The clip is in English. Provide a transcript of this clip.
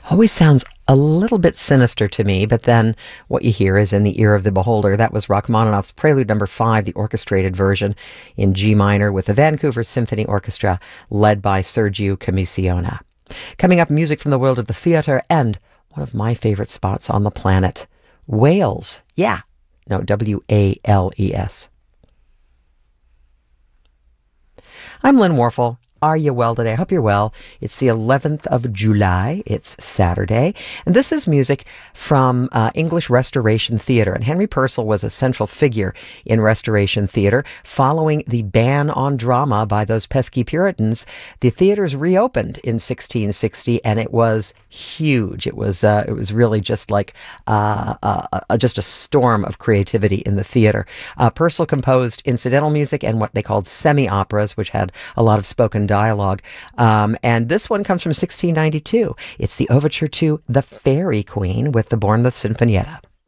Always sounds a little bit sinister to me, but then what you hear is in the ear of the beholder. That was Rachmaninoff's Prelude Number 5, the orchestrated version in G minor with the Vancouver Symphony Orchestra led by Sergio Commissiona. Coming up, music from the world of the theater and one of my favorite spots on the planet, Wales. Yeah, no, Wales. I'm Lynn Warfel. Are you well today? I hope you're well. It's the 11th of July. It's Saturday. And this is music from English Restoration Theatre. And Henry Purcell was a central figure in Restoration Theatre. Following the ban on drama by those pesky Puritans, the theatres reopened in 1660, and it was huge. It was really just like just a storm of creativity in the theatre. Purcell composed incidental music and what they called semi-operas, which had a lot of spoken dialogue. And this one comes from 1692. It's the overture to The Fairy Queen with the Bournemouth Sinfonietta.